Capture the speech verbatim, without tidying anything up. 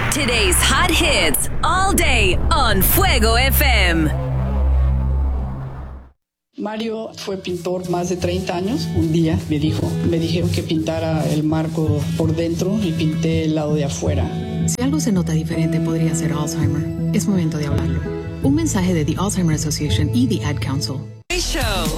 Today's hot hits all day on Fuego F M. Mario fue pintor más de treinta años. Un día me dijo, me dijeron que pintara el marco por dentro y pinté el lado de afuera. Si algo se nota diferente, podría ser Alzheimer. Es momento de hablarlo. Un mensaje de The Alzheimer Association y The Ad Council. Show